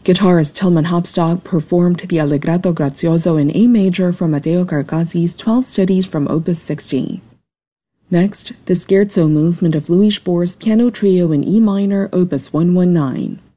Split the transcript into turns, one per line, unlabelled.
Guitarist Tilman Hopstock performed the Allegretto Grazioso in A major from Matteo Carcassi's 12 Studies from Opus 60. Next, the Scherzo movement of Louis Spohr's Piano Trio in E minor, Opus 119.